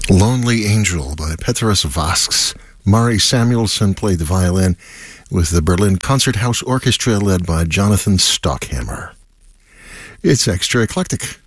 Lonely Angel by Petros Vasks. Mari Samuelson played the violin with the Berlin Concerthouse Orchestra led by Jonathan Stockhammer. It's extra eclectic.